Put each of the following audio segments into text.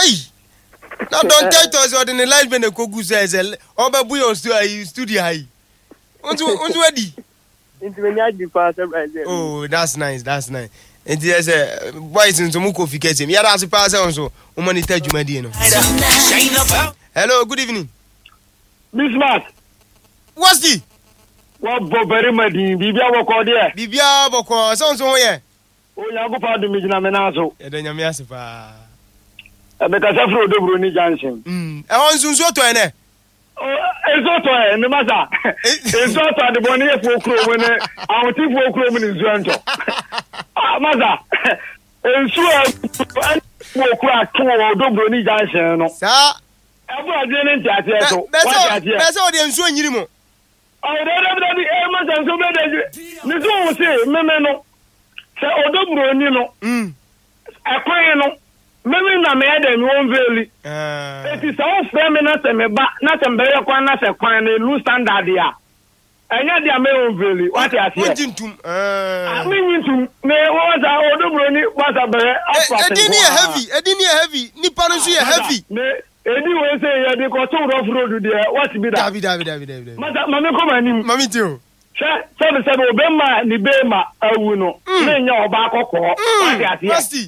Hey. Now don't tell us what in the life when the Kogu says, Oba Buyo studio high. What's ready? Oh, that's nice. And there's a boys in Tomuko Ficatim. Yeah, that's a pass also. Humanity Jumadino. Hello, good evening. Bismarck. What's the? What very muddy, Bibia Wako there. Bibia Boko, sounds so yeah. Oh, you go for the Mijina Menazo. And then Yamiasipa. Because I flew the Bruni Johnson. I want to to an it's not a matter. It's not the Bonnier for crew when our team for crew in Zwanto. Mother, and so I will crack to our Bruni Johnson. Sir, I didn't get it. That's all the ensuing you. Oh, the Amazon so bad. Miss Owen say, Memeno. Say, Odo a crying. Maybe na me dem won veli. It is all feminine me ba na tembe yakwa na se kwan na lu standard ya. Enya dia me won veli. What you say? Wintum. Me wintum. Me was a odobroni was a be. Edini heavy. Nipa no so ye heavy. Me edi we say ye dey go to rough road there. What be that? David. Mama come anim. Mami too. Se obema ni bema awu no. Me nya oba akoko. What you say?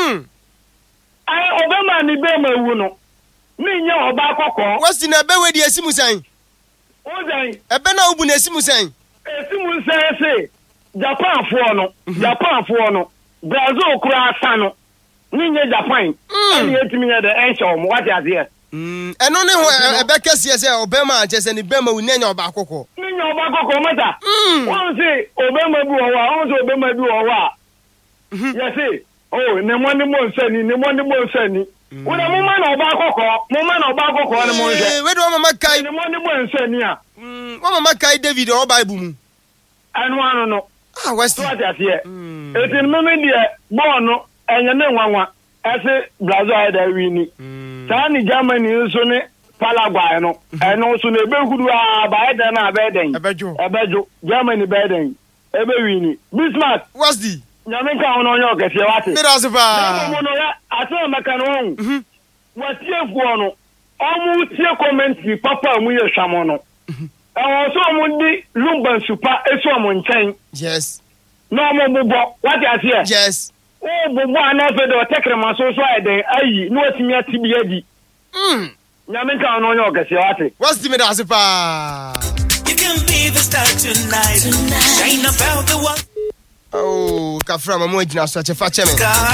Obama ni bema wu no me nya oba akoko wasi na be we di esimu san ozan ebe na obu na esimu san say Japan fo no Brazil kura asa no me nya Japan ani etimi ya de ensho mo what you say eno ne ho ebe kese se Obama achese ni bema wu nya oba akoko me nya oba akoko mata won say Obama bi wo wa won say Obama bi wo wa yes say oh, ne money mo nsani. Una mo ma na oba akoko ne mo nse. We do mama kai. Ne money mo nsani a. Mama kai David o Bible mu. Anu no. Ah, West. What you say? Etin me de ball no enye ne nwanwa. Ese Brazil da wini. Sa ni Germany nso ne Paraguay no. Eno so ne behuru a ba eda na ba eden. Ebejo. Germany ba eden. Ebe wini. Bismarck. What's the? Nyamenka ono nyo kese wate. Mirasipa. Mo no ya aso meka no. Watie fuo no. Omu tie comment ni papa mu ye hwamo no. So mo di lumban super eso mo nchen. Yes. No mo bubo. What you say? Yes. Oh bubo ana fe do tekrema so eden ayi no atimi atibia di. Nyamenka ono nyo kese wate. What's the mirasipa? You can be the star tonight. Shine about the world. Oh, Kafra mama ejina so achefa cheme.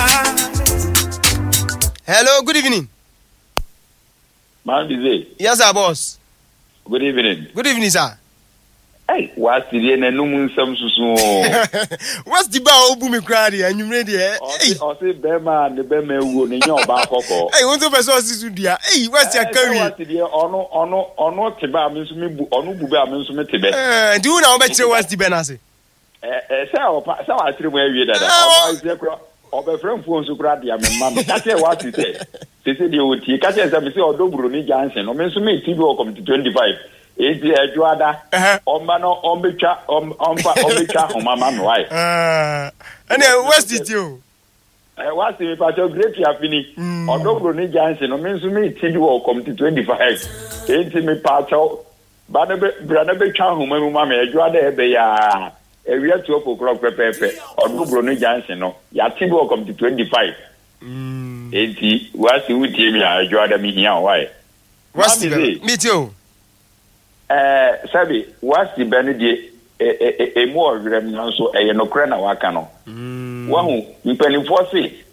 Hello, good evening. Man busy. Yes, sir, boss. Good evening. Good evening, sir. Hey, what's the na numu nsam susu. What's the ba obu me crowd and you ready eh? Hey, o say bema ne bema ewu ne nya oba akoko. Hey, won to person sisu dia. Hey, what's your carry? What's the ono teba amensu me bu onu bu ba amensu me tebe. Do you know about what's the benase? Say wa tiri mo awie dada. O ba kura obefrem fu onsu kura dia me ma. Ka say what you say. Say dey oti. Ka say me say odoburo ni Jansen. O me nso me TV o committee 25. Ezi ejuada. Omba no ombetwa o mama no why. And what's it you? What's the part of great afini? Odoburo ni Jansen. O me nso me TV o committee 25. Enti me part o ba na be twa homa mu mama ejuada ebe ya. We are 12 o'clock pepe. Odubro no Jansen no. Ya tibo come to 25. Enti what's the with him ya joada me here why? What's the me too? Sabi, what's the benedi more rem no so e no kra na waka no. Wahu mpanifo se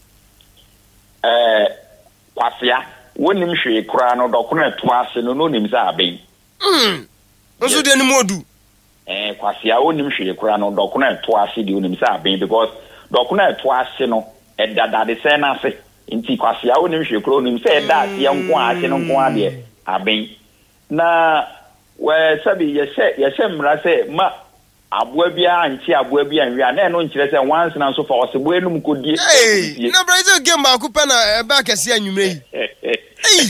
kwafia wonim hwe kra no dokona to ase no nim za aben. Oso de ni modu. Kwafia onim hwe kura no dokuna to ase di onim sa aben because dokuna to ase no edada de se na ase nti kwafia onim hwe kura onim se eda ase nko ase no nko ade aben na we sabi yese mra se ma aboa bia anchi aboa bia nwi na no nkire se once na so fa osebo enum kodie na Brazil game ba kupa na ba kase anwumre yi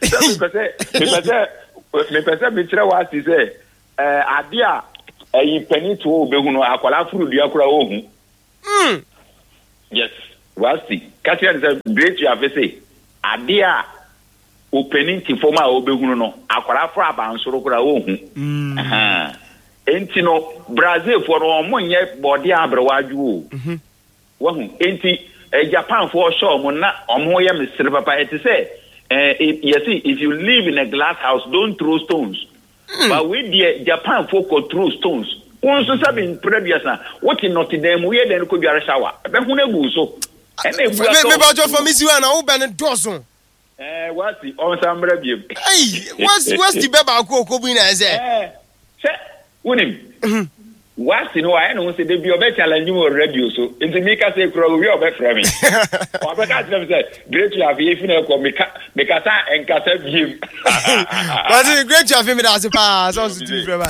me pese me tire wa si se ade a ayi pani to obehu no akwala furu dua kura ohu yes wasti katia the great you have say Adia opening tifoma obehunu no akwara fra abansoro kura ohu enti no Brazil for no omonye body abrewadwu wahu enti Japan for sure mo na omo ye mesere papa it say you see if you live in a glass house don't throw stones but with the Japan for could throw stones once sabin previous na what in Notre Dame we then ko biara shower be hu na bu so me ba jo for me si wa na wo be ne dozo what's the on samra bi hey what's the beba ko bu na say se wonim what's no I know say dey bi obe challenge mo radio so nti me ka say kro we obe frame me obe ka tell me say great to have you feel ko me ka sa enkasa biem but great to have me that pa so to frame.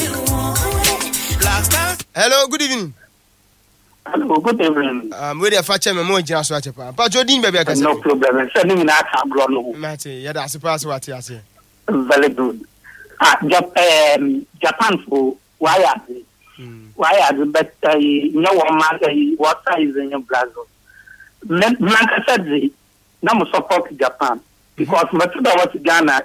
Hello, good evening. Hello, good evening. We dey fa che me mo jina so achepa. Pa Jodin baby akase. No problem. Sending na ka bro no. Mate, ya da surprise what you say. Very good. Japan for why are the better no one matter what size in your Brazil. Like I said, now I support Japan because Matuda was Ghana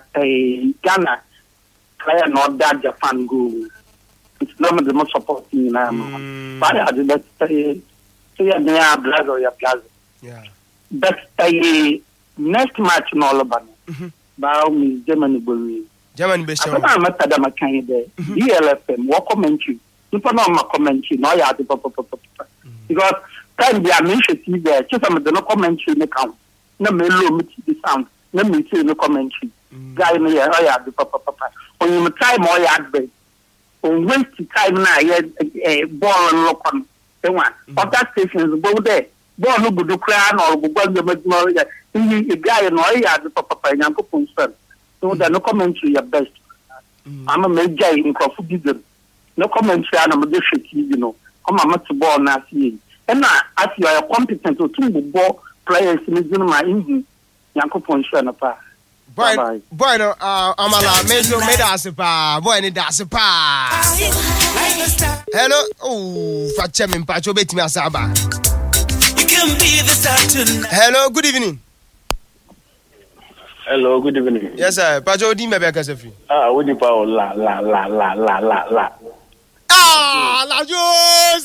player not that Japan go. It's not the most supporting now. But I had that Brazil. Yeah. But next match in all about Bao me Germany will win. Germany best. I'm not that I'm kind there. DLFM, what commentary? You put on my commentary. No, you have to because time they are mentioned there. Just some of the no commentary in the count. No me low me the sound. No me see no commentary. Guy me here. Oh yeah, the papa. When you try more yard bed. On waste time now, ball and lock on the one. Other stations go there. Ball no good crown or go the majority. A guy and all ya the papa and Uncle Punson. So there no commentary your best. I'm a major in Crawfordism. No commentary on a shit, you know. Come on, to ball now see. And now, as you are competent to two ball players in the my Indian Uncle Punson apart. Boy, no, amala mejo me da sepa. Boy ni da sepa. Hello, oh, fache me mpacho betimi asaba. You can be the star tonight. Hello, good evening. Hello, good evening. Yes, sir. Pacho di me be akase fi. What the power la. La Jones.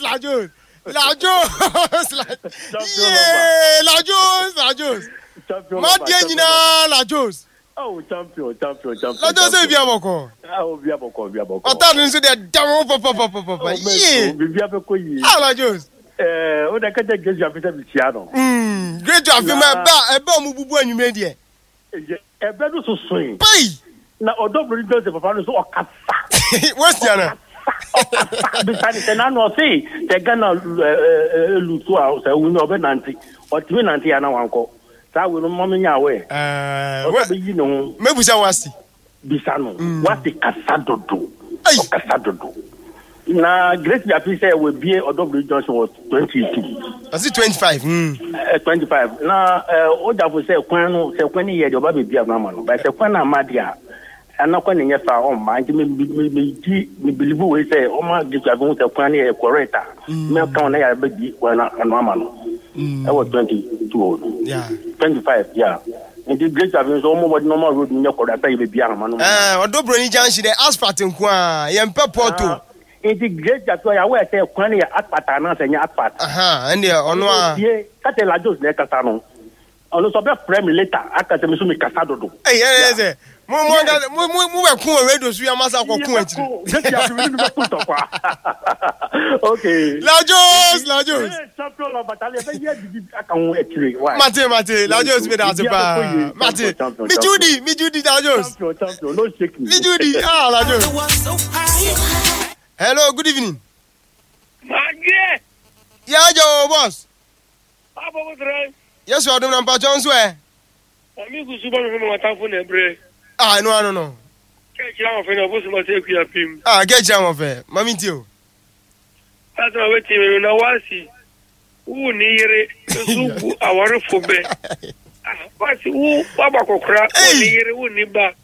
La Jones. Oh, champion. La Jones e bi aboko. Bi aboko. Ota nso de damo papa. Yeah. Bi aboko yi. La Jones. O da ka je geju afisa bi tia no. Great afima ba mu bubu anwume de. Ebe do so soin. Pai. Na odobro do se papa no so okasa. What's the Besides, I know say the Ghana Lutu house, I will not be nanti. What we nanti ana wanko. That will mommy away. What you know? Maybe some was Bisano. What the Casadodo? Casadodo. Na great Japan say will be a double Johnson was 22. Was it 25? 25. Na Oda will say when year your baby be a man, but when I'm Madia. I'm not going to get on my believe we say, oh my, this are going to plan a correct. Milk on air, but when I'm normal. I was 22. Yeah. 25, yeah. And the great have been almost normal road in your quarter, baby, young man. Dobroni Junction, the asphalt in Qua, Yampa Porto. It's the great that I wear say, Quani at Patana and your part. And there on one. Yeah, that's a large Necatano. On the subject frame later, I can tell me Casado. Hey, yes, Mo ku radio su ya masa ko ku antiri. Okay. Lajos. Champion of battalion be here did aka won etire. Mate, Lajos me da se pa. Mate. Mi Judy Lajos. Champion, no shake me. Mi Judy, Lajos. Hello, good evening. Agye. Yeah, Joe boss. Abo tre. Yes, you are doing pa Johnson eh. Ami ku suba me mo ta fun ebre. No. Get jam for no boss ma say ku ya pim. Get jam of eh. Mami ti o. Asa wetin me na wasi. Wu ni yire sugu aware fobe. Wasi wu baba kokra ni yire wu ni ba.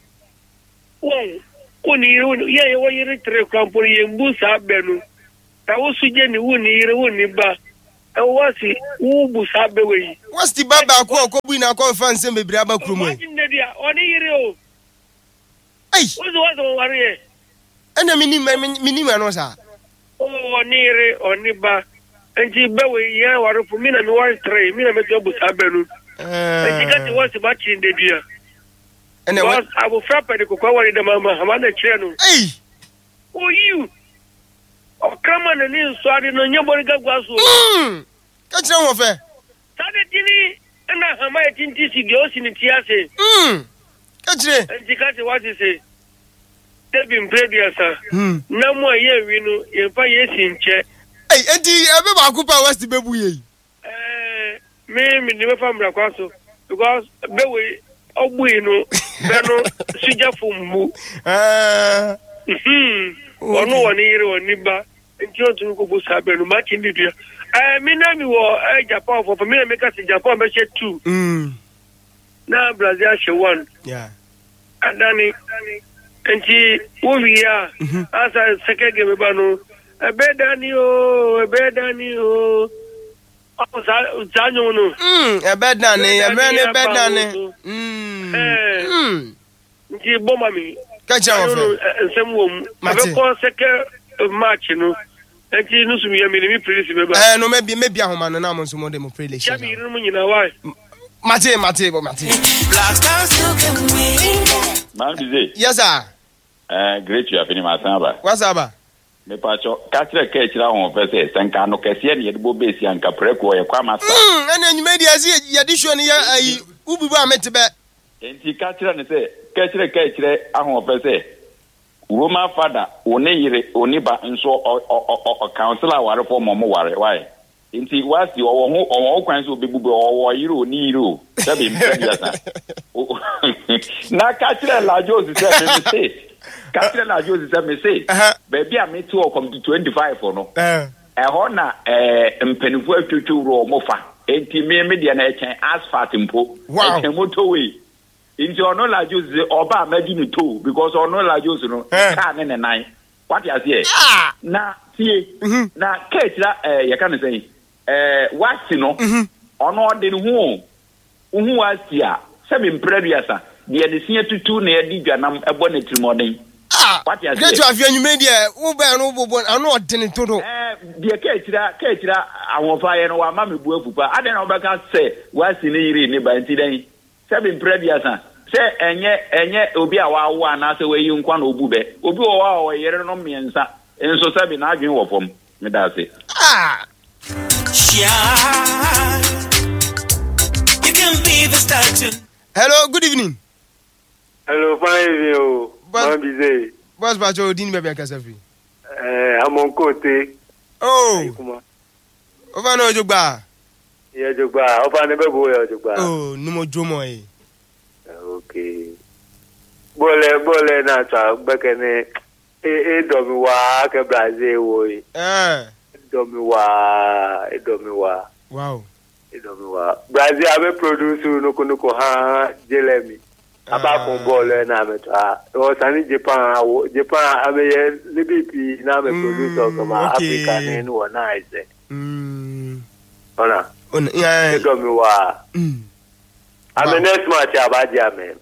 Wu ni yire ye wo yire tre krampori ye mbusa benu. Ta wo suje ni wu ni yire wu ni ba. wasi ubu sabe we what's the baba ko bu na ko fan sem bebre aba krumo oni yire o ai wo ware ana minim ano sa oni yire oni ba enti bewe ya ware fu mi na mi ware 3 mi na me do bu sabe nu enti kati wasi ba chinde dia ana wa abu frapa de ko ware de mama hamana chenu ai o you o kama na ni swari no nyebori gagwaso ka kire wo fe sade tini na hama etinti sigio sinitiase ka kire enti kati wasi se Debi mpredia sa na mo ye wi no ye fa ye sinche ei enti ebe ba ku pa west bebu ye me ni me famra kwaso because bewe ogbu no be no suja fumbu onu woni yire woni ba enti o tun ko bo sabe no ma kindi dia mi na mi wo Japan for me make us Japan be she 2 na Brazil she 1 yeah adani enti uviya asa sekege mebano ebedani o zanyo no ebedani nti boma mi ka cha wo fe nsem wom abeko seke match no enti no sumi ya mi police beba no maybe ahoma no na mo nso mo de mo pray le sha mi no nyina why mate Black stars you can win. Man busy. yes sir Great you have been my samba. what's up Me pacho katre ke chira ho pese senka no kese ne yedbo besi anka preko ye kwa master. ana nyuma dia se ye dishon ya ai ubibu ametebe Enti katre ne se ke chire ahon pese Roma father one yire oniba nso o councilor ware for momo ware why Inti wasi owo kwan so bebu owo yire oni yire o sabi mpia sa na katre la Jose se me say Captain la Jose se me say baby a me to come to 25 no ho na mpanifo atwetwe ro mofa enti me dia na echen asphalt mpo echen motorway inti ono la Jose oba amadi ni to because ono la Jose no car ne nan what you say na tie na ketira ye kan say wasi no ono de hu wasi a se me mpreduasa de de sia tutu na ye di dwanam ebo na trimodin what you say get you afia nyuma dia wo ba no bobo ano odene todo de ketira awon fa ye no wa ma me bu afupa ade na obeka se wasi ne yiri ne ba nti dan se me mpreduasa se enye obi a wa wo ana se we yi nkwa na obube obi wo wa wo yere no miensa enso se bi na adwen wo fom me da se Shine. You can be the star tonight. hello good evening Hello, fine you. Man busy. boss bacho din be kasa free Amon Kote. oh over no jogba Yeah, jogba. Oba ne bebo ya jogba. oh no mo jomo Okay. Bole na ta bekene do mi wa ke Brazil wo yi. Do mi wa. Wow. Do mi wa. Brazil ave produce nuko ha Jelemi. Aba ko bole na meta. O sani Japan ave libipi na me producer ko ma Africa ne no na ise. Ona. Yeah. Do mi wa. Ame next match abaji ame.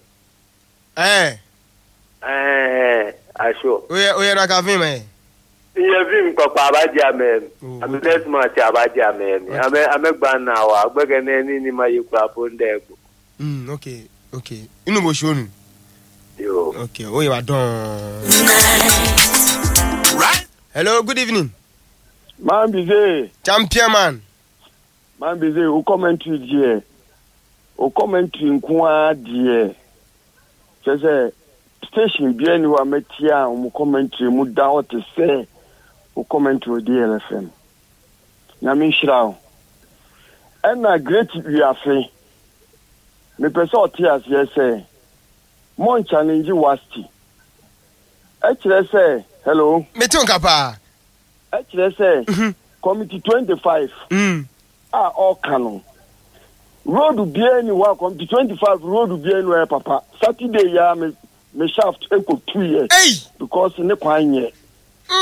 Asho. Oye na ka vim Iye vim papa abaji ame. Ame next match abaji ame. Ame gba na wa gbege na ni ma yikwa ponde go. Okay. Inu mo show nu. Yo. Okay, oye wa don. Right? Hello, good evening. Man busy. Champion man. Man busy o commentary here. O commentary nko adie. Say station bi ani wa metia o commentary mu da o te say o commentary di LFM. Na mi shirawo. Na great we afi. Me pese o te as yes say. Mon challenge wasti. Actually say hello. Me tun kapa. Actually say committee 25. All canon. Road be anywhere come to 25 road be anywhere papa. Saturday ya me shaft equal 2 years. Hey! Because ne kwanye.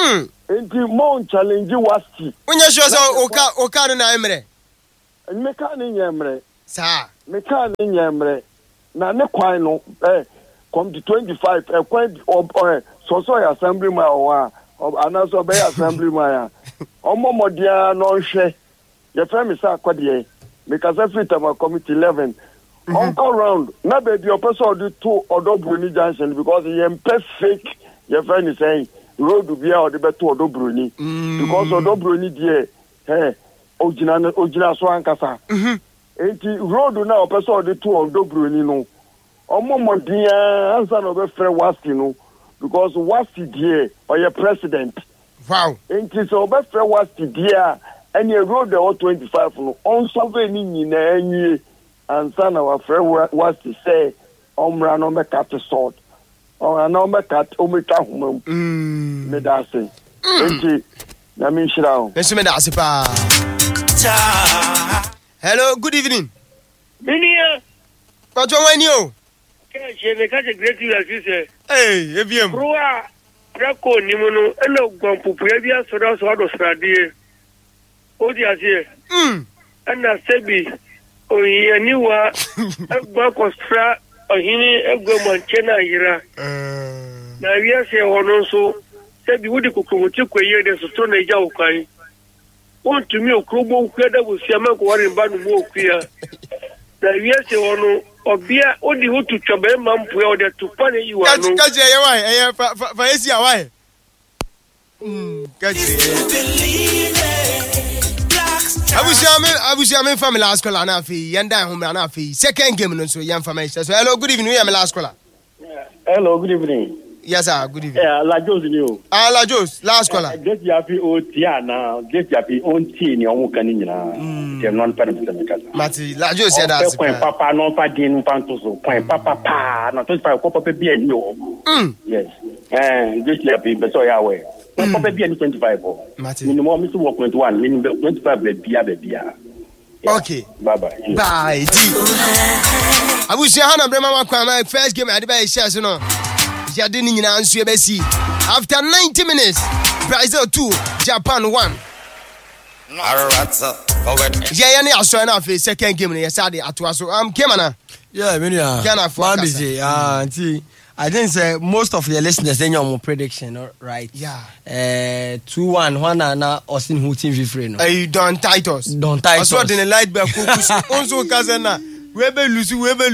enti mo challenge Wasti When you show so oka na emre. Meka ni nyemre. Sa. Meka ni nyemre. Na ne kwan no come to 25 kwan so assembly ma wa anaso be assembly ma ya. Omomodia no hwe. Ye frame sa akode meka say fit am committee 11. Uncle round na baby your person do to Odobroni Junction because he am perfect. Your friend is saying road to be out the better Odobroni because Odobroni there ojina so ankasa enti road na o person do to Odobroni no omomodia ansa no be free Wasti no because Wasti there or your president wow enti so be free Wasti there and your road the 25 no on so be ni nyina anwie ansa na wa free Wasti say omra no make cat sword or no make cat omita huma me da say enti na me shirawo me da se pa. Hello, good evening. Minia. But when you? They catch a great deal as you say. Hey, EVM. Rua, Draco, Nimono, and no Guampupia, so that's what was Radia. Oh, dear, here. And I said, oh, you knew what a bank was flat, or he a Gomanchena Ira. Now, yes, I want also said the woody cook will take a year, there's a stone a Jaukai. Want to me a crowbo credit with Siamak Warren Ban walk here. Now, yes, I want or beer only who to Chabay Mam Pua to punish you. That's why why. I wish I'm family last call and afi yanda home and afi second game no so young family. So hello, good evening. We am last caller. Hello, good evening. Yes, sir. Good evening. Yeah, La Jose you. La Jose, last caller. Get your Tiana, get your own tea in your Mukanina. You're non parent. Mati, La Jose said that. Papa, no Padin Pantoso, point Papa, not 25 Papa be and you. Yes. And get your people, so Yahweh. Papa be and 25. Mati, minimum Mr. Walk 21, minimum 25 baby. Okay. Bye bye. Bye. I wish you had my first game at the base, you know. After 90 minutes, Brazil 2, Japan 1. Yeah, I saw enough second game yesterday at Waso. Kemana. Yeah, I think say most of your listeners they know prediction, right? Yeah. 2-1, one and Austin Houghton Vifreno. You don't Titus. Don't Titus. I saw in the light back. Also, Kazana. Webe lose.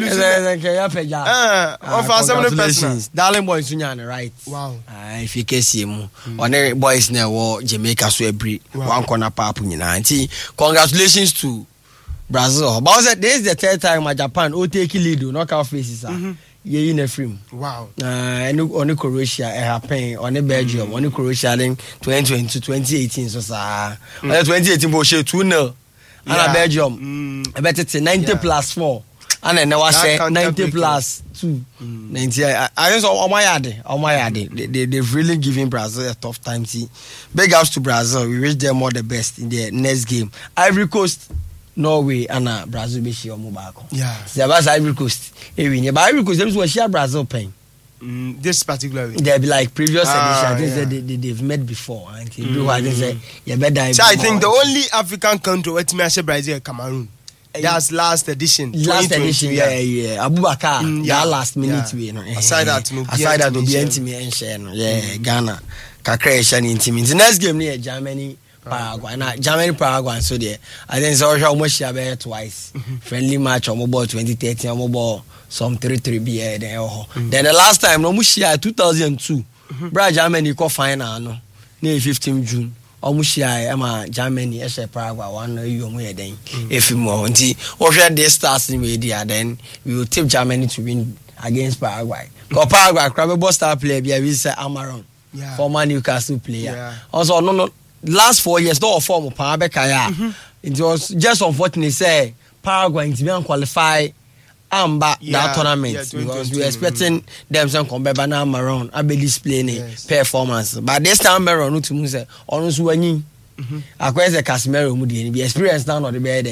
Congratulations. Darling boys, right? Wow. If you can see him, on boys now, Jamaica, so every one corner pap. Congratulations to Brazil. But this is the third time my Japan will take lead, knockout faces. Yeah, in a film. Wow. On Croatia, it happened on the Belgium, on Croatia, 2020 2018. So, 2018 bullshit 2-0. And Belgium, I bet it's 90 plus 4. And then I was saying 90 plus 2. 90. I just on my yard. They've really given Brazil a tough time. See, big ups to Brazil. We wish them all the best in their next game. Ivory Coast, Norway, and Brazil be share Mubako. Yeah. The was Ivory Coast. But Ivory Coast, them was share Brazil paying. This particular way. They'll be like previous edition. They've met before. And I think the only African country where to Brazil Cameroon. That's last edition. Last edition, yeah. Abubakar, that last minute. Aside that, to be intimate and Ghana. Kakreation intimate. The next game near Germany. Paraguay, Paraguay, so there. I think so. Almost share twice. Friendly match on mobile 2013, on mobile some 3-3 BA there. Then the last time, no mushia 2002. Bra Germany co final no. Near 15 June. Omushia Germany as a Paraguay one you then. If you want to, or this starts in media, then we will tip Germany to win against Paraguay. Because Paraguay, Crabbe star player, we say Amaron, former Newcastle player. Also, no. Last 4 years, no form of Parabekaya. It was just unfortunate, say Paraguay to be unqualified that tournament because we were expecting them to come back now around a be displaying performance. But this time around, to me say, almost winning. Acquire the Casemiro Mudi be experienced down on the bed.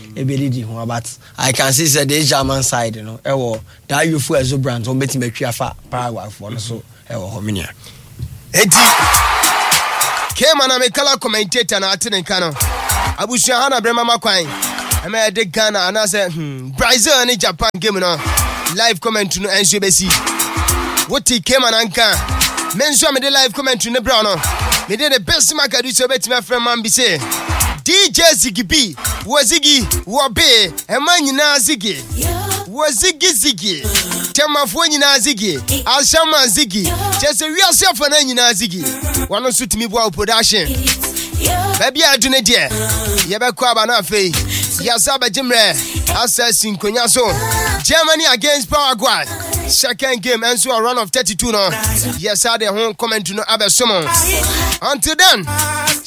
But I can see that the German side, you know, that you for as a brand on betting Paraguay for so. came on a color commentator na atene kano abusua hana brema makwan ema de Ghana and I say Brazil and Japan game no live comment no enso besi what he came on anka menso me the live comment no bra no me dey the best market so bet my friend man be say DJ Ziggy B wazigi wobe ema nyina zigi wazigi temafo nyina zigi alshama zigi chese wiase afo na nyina zigi wano so timi bua production baby adune de yebekọ aba na afei yasaba jimre assassin konya so Germany against Paraguay second game and so a run of 32 no yes I the home comment no abesomo until then